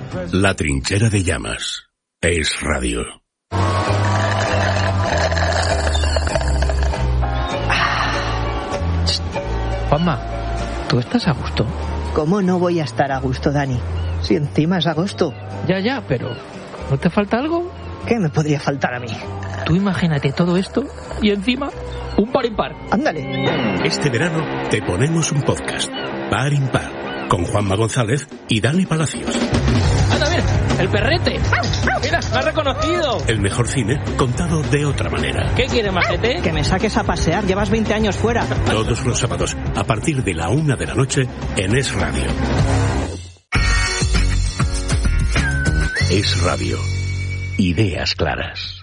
La trinchera de llamas. Es radio. Juanma, ¿tú estás a gusto? ¿Cómo no voy a estar a gusto, Dani? Si encima es agosto. Ya, pero ¿no te falta algo? ¿Qué me podría faltar a mí? Tú imagínate todo esto y encima un par impar. Ándale. Este verano te ponemos un podcast, Par Impar, con Juanma González y Dani Palacios. ¡Anda, mira! ¡El perrete! ¡Mira, me ha reconocido! El mejor cine contado de otra manera. ¿Qué quiere, majete? Que me saques a pasear, llevas 20 años fuera. Todos los sábados, a partir de la 1 de la noche, en Es Radio. Es Radio. Ideas claras.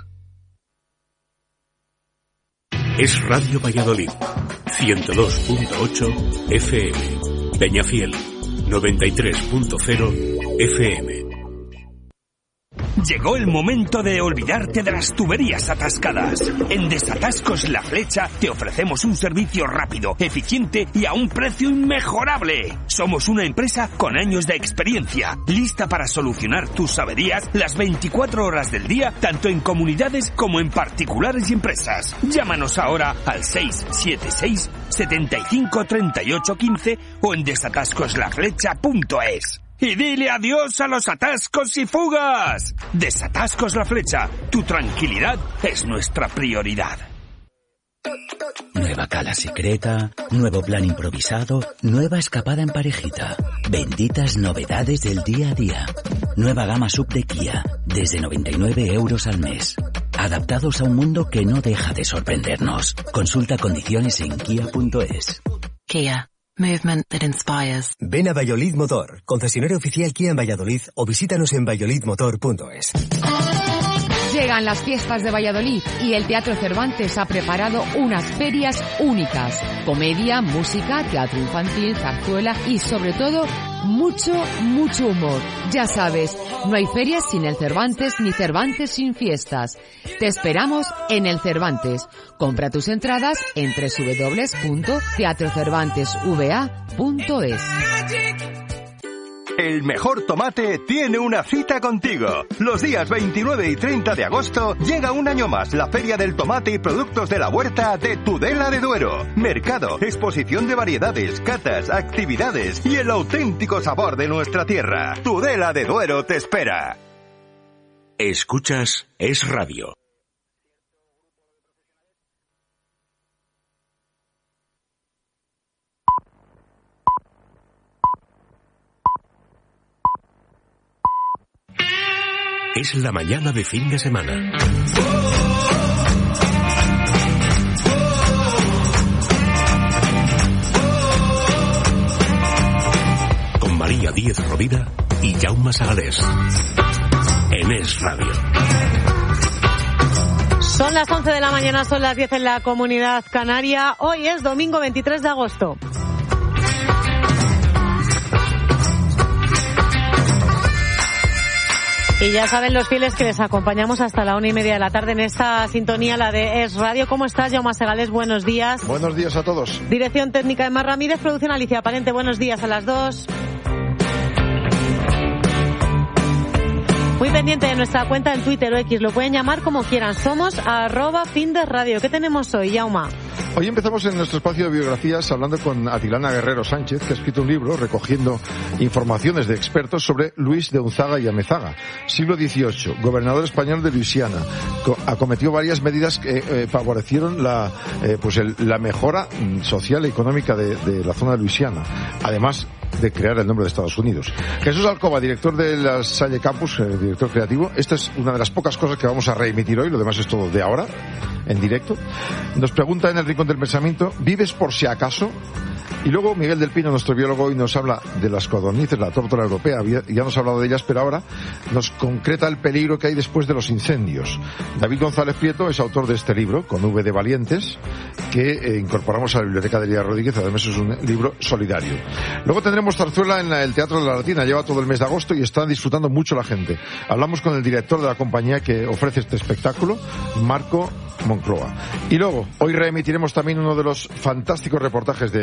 Es Radio Valladolid, 102.8 FM. Peñafiel, 93.0 FM. Llegó el momento de olvidarte de las tuberías atascadas. En Desatascos La Flecha te ofrecemos un servicio rápido, eficiente y a un precio inmejorable. Somos una empresa con años de experiencia, lista para solucionar tus averías las 24 horas del día, tanto en comunidades como en particulares y empresas. Llámanos ahora al 676 75 38 15 o en desatascoslaflecha.es. Y dile adiós a los atascos y fugas. Desatascos La Flecha. Tu tranquilidad es nuestra prioridad. Nueva cala secreta, nuevo plan improvisado, nueva escapada en parejita. Benditas novedades del día a día. Nueva gama sub de Kia, desde 99 euros al mes. Adaptados a un mundo que no deja de sorprendernos. Consulta condiciones en kia.es. Kia. Movement that inspires. Ven a Valladolid Motor, concesionario oficial Kia en Valladolid, o visítanos en valladolidmotor.es. Llegan las fiestas de Valladolid y el Teatro Cervantes ha preparado unas ferias únicas. Comedia, música, teatro infantil, zarzuela y sobre todo mucho humor. Ya sabes, no hay ferias sin el Cervantes ni Cervantes sin fiestas. Te esperamos en el Cervantes. Compra tus entradas en www.teatrocervantesva.es. El mejor tomate tiene una cita contigo. Los días 29 y 30 de agosto llega un año más la Feria del Tomate y Productos de la Huerta de Tudela de Duero. Mercado, exposición de variedades, catas, actividades y el auténtico sabor de nuestra tierra. Tudela de Duero te espera. Escuchas Es Radio. Es la mañana de fin de semana. Con María Díez Rovira y Jaume Sagalés. En Es Radio. Son las 11 de la mañana, son las 10 en la Comunidad Canaria. Hoy es domingo 23 de agosto. Y ya saben los fieles que les acompañamos hasta la 1:30 de la tarde en esta sintonía, la de Es Radio. ¿Cómo estás, Jaume Segales? Buenos días. Buenos días a todos. Dirección técnica de Mar Ramírez, producción Alicia Parente. Buenos días a las 2. Muy pendiente de nuestra cuenta en Twitter o X, lo pueden llamar como quieran. Somos @findesradio. ¿Qué tenemos hoy, Jaume? Hoy empezamos en nuestro espacio de biografías hablando con Atilana Guerrero Sánchez, que ha escrito un libro recogiendo informaciones de expertos sobre Luis de Unzaga y Amezaga, siglo XVIII, gobernador español de Luisiana. Acometió varias medidas que favorecieron la mejora social y económica de la zona de Luisiana, además de crear el nombre de Estados Unidos. Jesús Alcoba, director de la Salle Campus, director creativo. Esta es una de las pocas cosas que vamos a reemitir hoy, lo demás es todo de ahora, en directo. Nos pregunta en el Rincón del Pensamiento, ¿vives por si acaso? Y luego Miguel del Pino, nuestro biólogo, hoy nos habla de las codornices, la tórtola europea. Ya nos ha hablado de ellas, pero ahora nos concreta el peligro que hay después de los incendios. David González Prieto es autor de este libro, con V de Valientes, que incorporamos a la Biblioteca de Elías Rodríguez. Además es un libro solidario. Luego tendremos zarzuela en el Teatro de la Latina. Lleva todo el mes de agosto y está disfrutando mucho la gente. Hablamos con el director de la compañía que ofrece este espectáculo, Marco Moncloa. Y luego, hoy reemitiremos también uno de los fantásticos reportajes de Alicia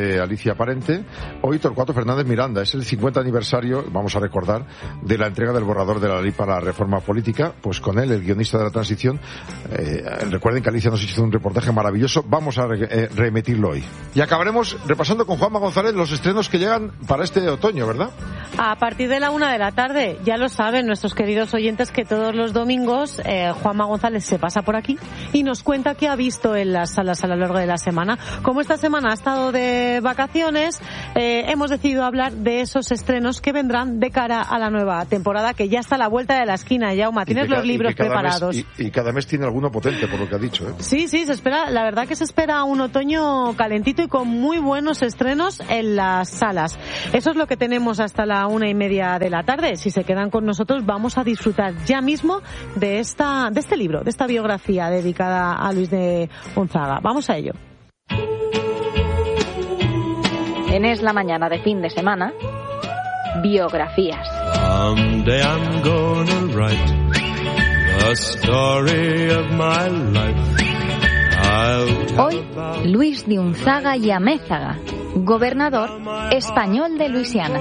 noticia aparente. Hoy Torcuato Fernández Miranda, es el 50 aniversario, vamos a recordar, de la entrega del borrador de la ley para la reforma política. Pues con él, el guionista de la transición, recuerden que Alicia nos hizo un reportaje maravilloso, vamos a reemitirlo hoy. Y acabaremos repasando con Juanma González los estrenos que llegan para este otoño, ¿verdad? A partir de la 1:00 p.m, ya lo saben nuestros queridos oyentes que todos los domingos Juanma González se pasa por aquí y nos cuenta qué ha visto en las salas a lo largo de la semana. Como esta semana ha estado de vacaciones, hemos decidido hablar de esos estrenos que vendrán de cara a la nueva temporada, que ya está a la vuelta de la esquina. Yauma, tienes los libros preparados. Y cada mes tiene alguno potente, por lo que ha dicho, ¿eh? Sí, se espera, la verdad que se espera un otoño calentito y con muy buenos estrenos en las salas. Eso es lo que tenemos hasta la 1:30 p.m. Si se quedan con nosotros, vamos a disfrutar ya mismo de este libro, de esta biografía dedicada a Luis de Unzaga. Vamos a ello. En Es la Mañana de fin de semana, biografías. Someday I'm gonna write the story of my life. Hoy, Luis de Unzaga y Amézaga, gobernador español de Luisiana.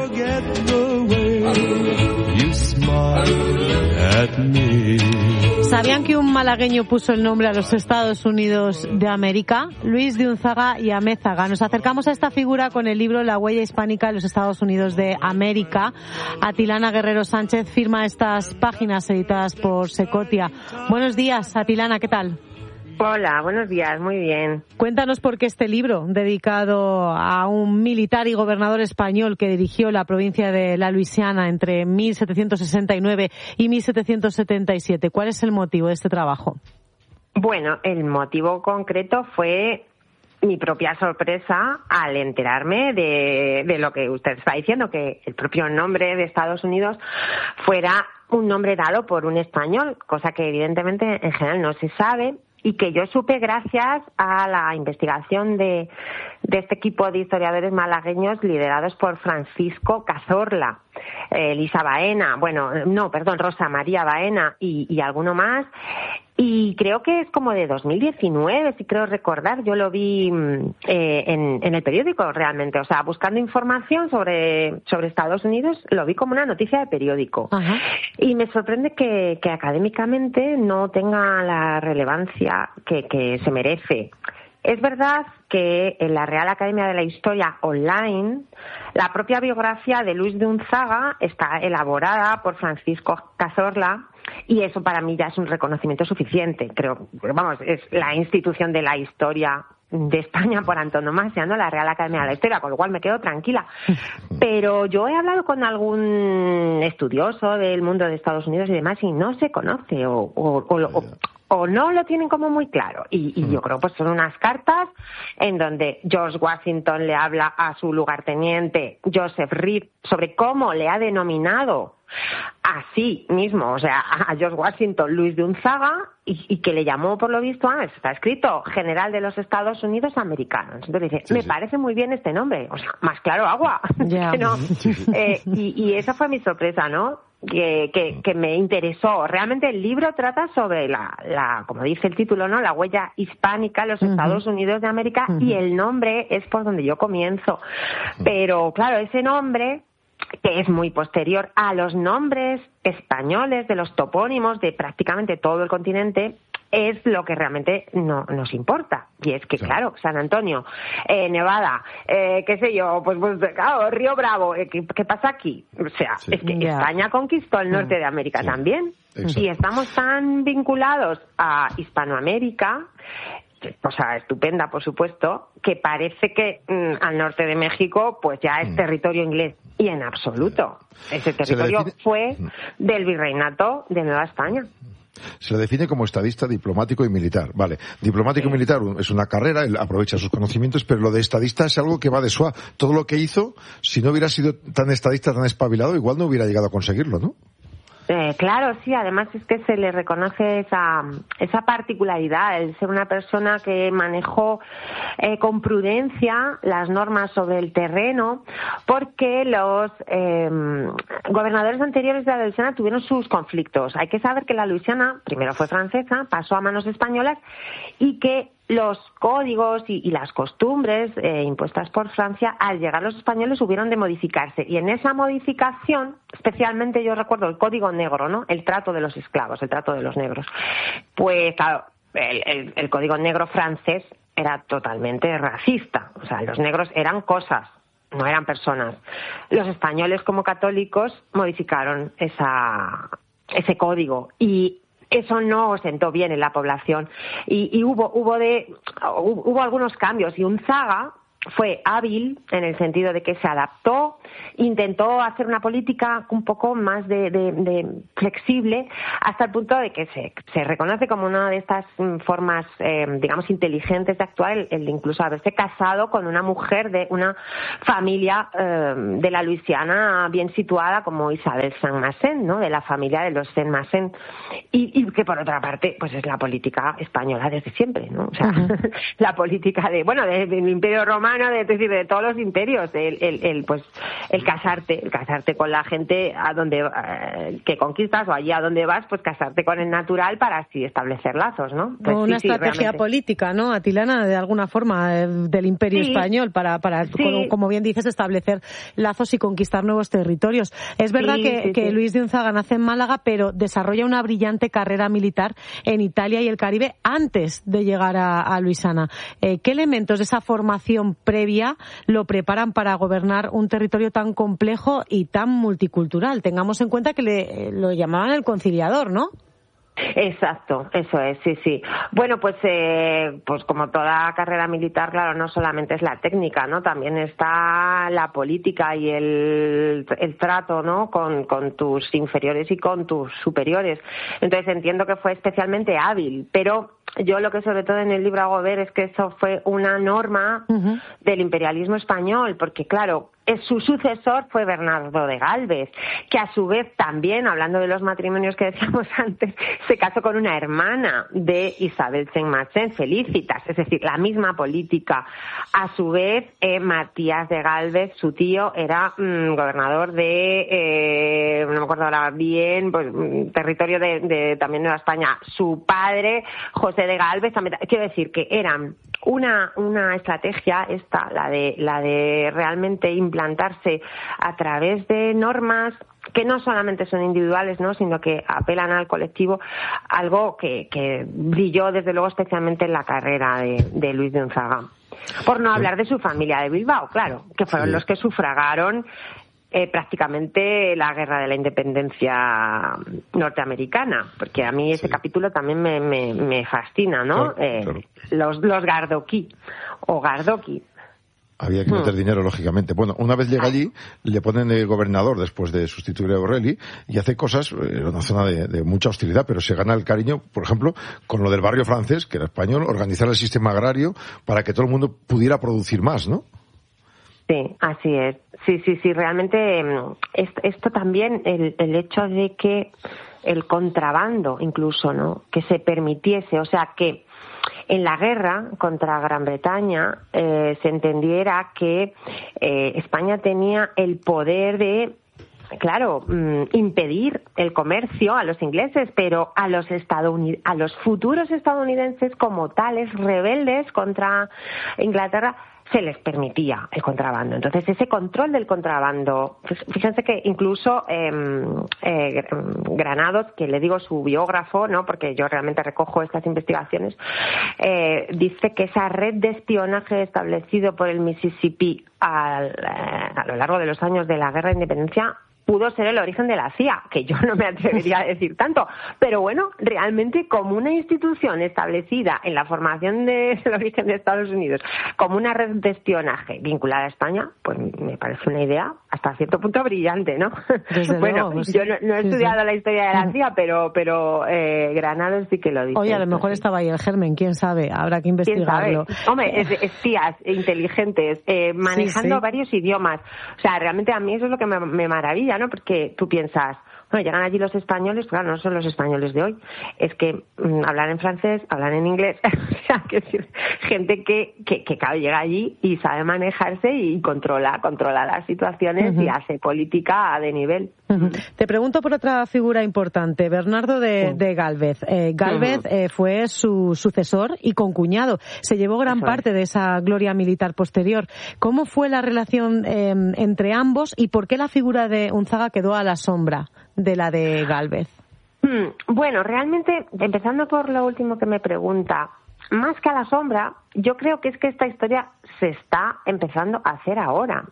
¿Sabían que un malagueño puso el nombre a los Estados Unidos de América? Luis de Unzaga y Amézaga. Nos acercamos a esta figura con el libro La huella hispánica en los Estados Unidos de América. Atilana Guerrero Sánchez firma estas páginas editadas por Secotia. Buenos días, Atilana, ¿qué tal? Hola, buenos días, muy bien. Cuéntanos por qué este libro, dedicado a un militar y gobernador español que dirigió la provincia de la Luisiana entre 1769 y 1777. ¿Cuál es el motivo de este trabajo? Bueno, el motivo concreto fue mi propia sorpresa al enterarme de lo que usted está diciendo, que el propio nombre de Estados Unidos fuera un nombre dado por un español, cosa que evidentemente en general no se sabe. Y que yo supe gracias a la investigación de este equipo de historiadores malagueños liderados por Francisco Cazorla, Elisa Baena, Rosa María Baena y alguno más. Y creo que es como de 2019, si creo recordar. Yo lo vi en el periódico realmente. O sea, buscando información sobre Estados Unidos, lo vi como una noticia de periódico. Ajá. Y me sorprende que académicamente no tenga la relevancia que se merece. Es verdad que en la Real Academia de la Historia online, la propia biografía de Luis de Unzaga está elaborada por Francisco Cazorla, y eso para mí ya es un reconocimiento suficiente. Creo, es la institución de la historia de España por antonomasia, ¿no? La Real Academia de la Historia, con lo cual me quedo tranquila. Pero yo he hablado con algún estudioso del mundo de Estados Unidos y demás y no se conoce o no lo tienen como muy claro. Y yo creo pues son unas cartas en donde George Washington le habla a su lugarteniente Joseph Reed sobre cómo le ha denominado así mismo, o sea, a George Washington Luis de Unzaga, y que le llamó, por lo visto, está escrito General de los Estados Unidos Americanos. Entonces dice, me parece muy bien este nombre, o sea, más claro agua. Yeah. ¿No? Y esa fue mi sorpresa, ¿no? Que me interesó. Realmente el libro trata sobre la como dice el título, ¿no? La huella hispánica en los Estados Unidos de América, y el nombre es por donde yo comienzo. Pero claro, ese nombre, que es muy posterior a los nombres españoles de los topónimos de prácticamente todo el continente, es lo que realmente nos importa. Y es que, claro, San Antonio, Nevada, qué sé yo, pues claro, Río Bravo, ¿qué pasa aquí? O sea, es que España conquistó el norte de América también. Exacto. Y estamos tan vinculados a Hispanoamérica, cosa estupenda, por supuesto, que parece que al norte de México pues ya es territorio inglés. Y en absoluto. Ese territorio fue del Virreinato de Nueva España. Se le define como estadista, diplomático y militar. Vale, diplomático y militar es una carrera, él aprovecha sus conocimientos, pero lo de estadista es algo que va de suave. Todo lo que hizo, si no hubiera sido tan estadista, tan espabilado, igual no hubiera llegado a conseguirlo, ¿no? Claro, sí, además es que se le reconoce esa particularidad, el ser una persona que manejó con prudencia las normas sobre el terreno, porque los gobernadores anteriores de la Luisiana tuvieron sus conflictos. Hay que saber que la Luisiana primero fue francesa, pasó a manos españolas, y que los códigos y las costumbres impuestas por Francia, al llegar los españoles hubieron de modificarse. Y en esa modificación, especialmente yo recuerdo el código negro, ¿no? El trato de los esclavos, el trato de los negros. Pues claro, el código negro francés era totalmente racista. O sea, los negros eran cosas, no eran personas. Los españoles, como católicos, modificaron ese código y eso no sentó bien en la población y hubo algunos cambios y Unzaga fue hábil en el sentido de que se adaptó, intentó hacer una política un poco más de flexible, hasta el punto de que se reconoce como una de estas formas, digamos, inteligentes de actuar, el incluso haberse casado con una mujer de una familia de la Luisiana bien situada como Isabel Saint-Maixent, ¿no? De la familia de los Saint-Maixent, y que por otra parte pues es la política española desde siempre, ¿no? O sea, la política del Imperio Romano, es decir, de todos los imperios, el casarte con la gente a donde que conquistas o allí a donde vas, pues casarte con el natural para así establecer lazos, ¿no? Pues una estrategia realmente política, ¿no, Atilana? De alguna forma del Imperio español para como bien dices, establecer lazos y conquistar nuevos territorios. Es verdad que Luis de Unzaga nace en Málaga, pero desarrolla una brillante carrera militar en Italia y el Caribe antes de llegar a Luisiana. ¿Qué elementos de esa formación previa lo preparan para gobernar un territorio tan complejo y tan multicultural? Tengamos en cuenta que lo llamaban el conciliador, ¿no? Exacto, eso es, sí. Bueno, pues como toda carrera militar, claro, no solamente es la técnica, ¿no? También está la política y el trato, ¿no? Con tus inferiores y con tus superiores. Entonces entiendo que fue especialmente hábil, pero yo lo que sobre todo en el libro hago ver es que eso fue una norma del imperialismo español, porque claro, su sucesor fue Bernardo de Gálvez, que a su vez también, hablando de los matrimonios que decíamos antes, se casó con una hermana de Isabel Saint-Maixent, Felicitas, es decir, la misma política. A su vez, Matías de Gálvez, su tío, era gobernador de, no me acuerdo ahora bien, pues territorio de también Nueva España. Su padre, José de Gálvez, también, quiero decir que eran una estrategia esta, la de realmente implantarse a través de normas que no solamente son individuales, ¿no?, sino que apelan al colectivo, algo que brilló desde luego especialmente en la carrera de Luis de Unzaga. Por no hablar de su familia de Bilbao, claro, que fueron los que sufragaron prácticamente la guerra de la independencia norteamericana, porque a mí ese capítulo también me fascina, ¿no? Claro. Los Gardoqui o Gardoqui. Había que meter dinero, lógicamente. Bueno, una vez llega allí, le ponen de gobernador después de sustituir a O'Reilly y hace cosas en una zona de mucha hostilidad, pero se gana el cariño, por ejemplo, con lo del barrio francés, que era español, organizar el sistema agrario para que todo el mundo pudiera producir más, ¿no? Sí, así es. Sí, realmente esto también, el hecho de que el contrabando incluso, ¿no?, que se permitiese, o sea, que en la guerra contra Gran Bretaña se entendiera que España tenía el poder de, claro, impedir el comercio a los ingleses, pero a los futuros estadounidenses como tales rebeldes contra Inglaterra se les permitía el contrabando. Entonces, ese control del contrabando, fíjense que incluso Granados, que le digo su biógrafo, ¿no?, porque yo realmente recojo estas investigaciones, dice que esa red de espionaje establecido por el Mississippi a lo largo de los años de la Guerra de Independencia pudo ser el origen de la CIA, que yo no me atrevería a decir tanto, pero bueno, realmente como una institución establecida en la formación del origen de Estados Unidos, como una red de espionaje vinculada a España, pues me parece una idea hasta cierto punto brillante, ¿no? Bueno, luego, yo no he estudiado la historia de la CIA, pero Granados sí que lo dice. Oye, a lo mejor estaba ahí el germen, quién sabe, habrá que investigarlo. Hombre, espías inteligentes, manejando varios idiomas. O sea, realmente a mí eso es lo que me maravilla, ¿no? Porque tú piensas, Bueno, llegan allí los españoles, claro, no son los españoles de hoy, es que hablan en francés, hablan en inglés, o sea, que decir, gente que claro, llega allí y sabe manejarse y controla las situaciones y hace política de nivel. Te pregunto por otra figura importante, Bernardo de Gálvez. Gálvez fue su sucesor y concuñado. Se llevó gran parte de esa gloria militar posterior. ¿Cómo fue la relación entre ambos y por qué la figura de Unzaga quedó a la sombra de la de Gálvez? Bueno, realmente, empezando por lo último que me pregunta, más que a la sombra, yo creo que es que esta historia se está empezando a hacer ahora.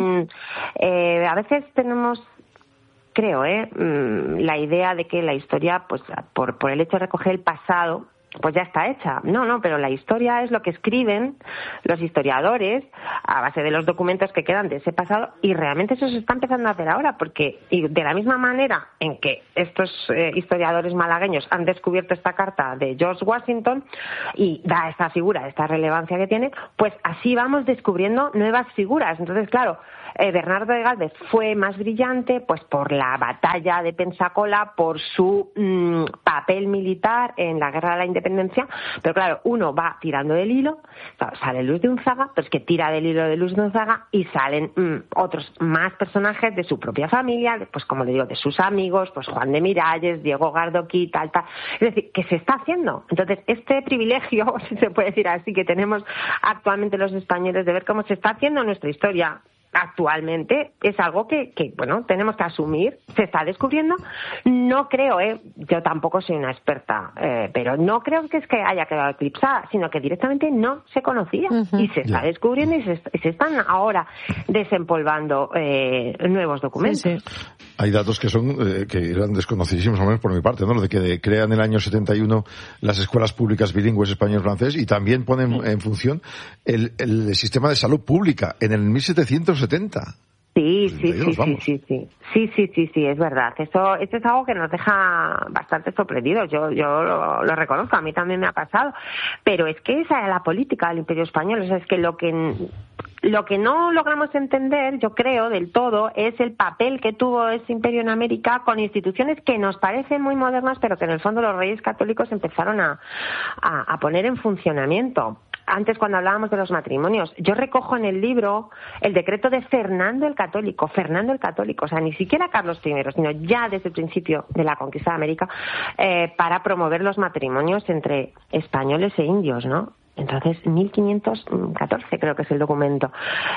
A veces tenemos, creo, la idea de que la historia, pues por el hecho de recoger el pasado, pues ya está hecha. No, pero la historia es lo que escriben los historiadores a base de los documentos que quedan de ese pasado, y realmente eso se está empezando a hacer ahora, porque y de la misma manera en que estos historiadores malagueños han descubierto esta carta de George Washington y da esta figura, esta relevancia que tiene, pues así vamos descubriendo nuevas figuras. Entonces, claro, Bernardo de Gálvez fue más brillante pues por la batalla de Pensacola, por su papel militar en la Guerra de la Independencia, pero claro, uno va tirando del hilo, sale Luis de Unzaga, pues que tira del hilo de Luis de Unzaga, y salen otros más personajes de su propia familia, pues como le digo, de sus amigos, pues Juan de Miralles, Diego Gardoqui, tal. Es decir, que se está haciendo. Entonces, este privilegio, si se puede decir así, que tenemos actualmente los españoles de ver cómo se está haciendo nuestra historia actualmente, es algo que bueno, tenemos que asumir. Se está descubriendo. No creo, yo tampoco soy una experta, pero no creo que es que haya quedado eclipsada, sino que directamente no se conocía y se está descubriendo y se están ahora desempolvando nuevos documentos. Sí. Hay datos que son que eran desconocidísimos, al menos por mi parte, ¿no? Lo de que crean en el año 71 las escuelas públicas bilingües español-francés, y también ponen en función el sistema de salud pública en el 1770. Sí, es verdad. Esto es algo que nos deja bastante sorprendidos. Yo lo reconozco, a mí también me ha pasado. Pero es que esa era la política del Imperio Español. O sea, es que lo que no logramos entender, yo creo, del todo, es el papel que tuvo ese imperio en América con instituciones que nos parecen muy modernas, pero que en el fondo los reyes católicos empezaron a poner en funcionamiento. Antes, cuando hablábamos de los matrimonios, yo recojo en el libro el decreto de Fernando el Católico, o sea, ni siquiera Carlos I, sino ya desde el principio de la conquista de América, para promover los matrimonios entre españoles e indios, ¿no? Entonces, 1514 creo que es el documento.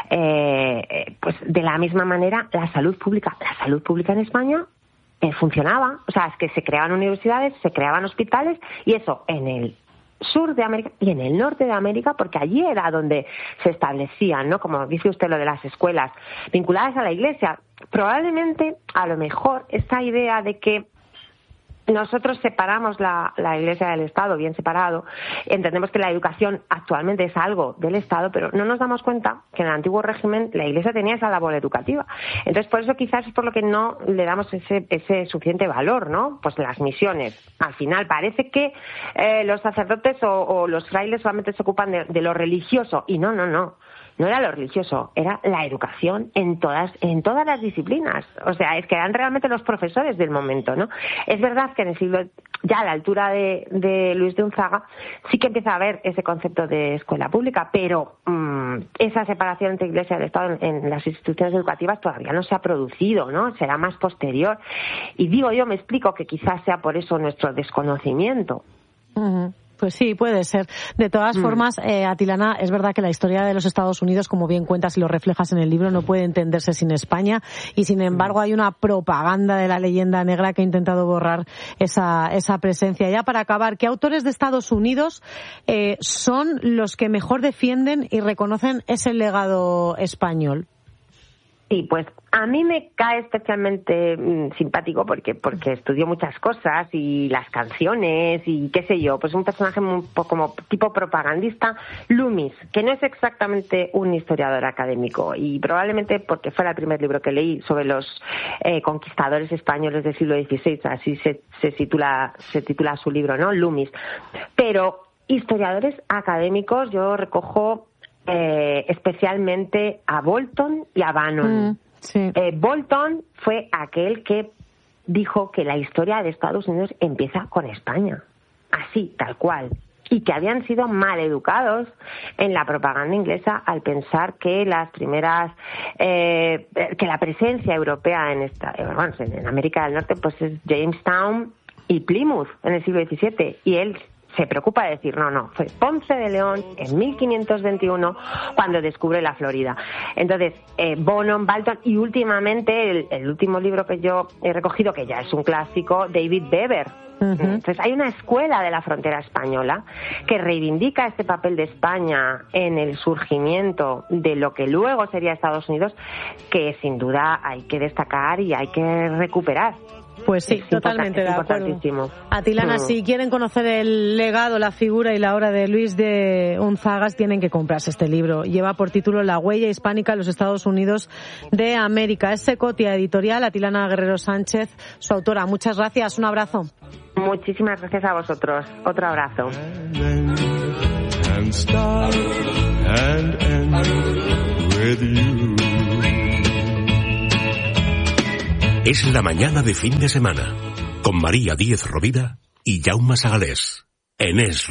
Pues de la misma manera, la salud pública en España funcionaba. O sea, es que se creaban universidades, se creaban hospitales, y eso en el sur de América y en el norte de América, porque allí era donde se establecían, ¿no? Como dice usted, lo de las escuelas vinculadas a la Iglesia. Probablemente, a lo mejor, esta idea de que nosotros separamos la Iglesia del Estado, bien separado, entendemos que la educación actualmente es algo del Estado, pero no nos damos cuenta que en el antiguo régimen la Iglesia tenía esa labor educativa. Entonces, por eso quizás es por lo que no le damos ese suficiente valor, ¿no? Pues las misiones. Al final parece que los sacerdotes o los frailes solamente se ocupan de lo religioso, y no. No era lo religioso, era la educación en todas las disciplinas. O sea, es que eran realmente los profesores del momento, ¿no? Es verdad que en el siglo, ya a la altura de Luis de Unzaga, sí que empieza a haber ese concepto de escuela pública, pero esa separación entre Iglesia y el Estado en las instituciones educativas todavía no se ha producido, ¿no? Será más posterior. Y digo yo, me explico, que quizás sea por eso nuestro desconocimiento. Pues sí, puede ser. De todas formas, Atilana, es verdad que la historia de los Estados Unidos, como bien cuentas y lo reflejas en el libro, no puede entenderse sin España, y sin embargo hay una propaganda de la leyenda negra que ha intentado borrar esa presencia. Ya para acabar, ¿qué autores de Estados Unidos son los que mejor defienden y reconocen ese legado español? Sí, pues a mí me cae especialmente simpático porque estudió muchas cosas y las canciones y qué sé yo, pues un personaje como tipo propagandista, Loomis, que no es exactamente un historiador académico, y probablemente porque fuera el primer libro que leí sobre los conquistadores españoles del siglo XVI, así se titula su libro, ¿no? Loomis. Pero historiadores académicos yo recojo especialmente a Bolton y a Bannon. Sí. Bolton fue aquel que dijo que la historia de Estados Unidos empieza con España. Así, tal cual. Y que habían sido mal educados en la propaganda inglesa al pensar que las primeras, que la presencia europea en América del Norte, pues es Jamestown y Plymouth en el siglo XVII. Y él se preocupa de decir, no, fue Ponce de León en 1521 cuando descubre la Florida. Entonces, Bonham, Balton y últimamente el último libro que yo he recogido, que ya es un clásico, David Beber. Entonces hay una escuela de la frontera española que reivindica este papel de España en el surgimiento de lo que luego sería Estados Unidos, que sin duda hay que destacar y hay que recuperar. Pues sí, totalmente de acuerdo. Atilana, si quieren conocer el legado, la figura y la obra de Luis de Unzaga, tienen que comprarse este libro. Lleva por título La huella hispánica en los Estados Unidos de América. Es Secotia Editorial, Atilana Guerrero Sánchez, su autora. Muchas gracias, un abrazo. Muchísimas gracias a vosotros. Otro abrazo. Es la mañana de fin de semana, con María Díez Rovira y Jaume Sagalés, en Es